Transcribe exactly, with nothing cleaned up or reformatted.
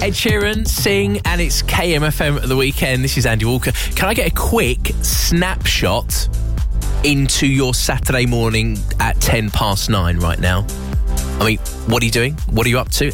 Ed Sheeran, Sing, and it's K M F M at the weekend. This is Andy Walker. Can I get a quick snapshot into your Saturday morning at ten past nine right now? I mean, what are you doing? What are you up to?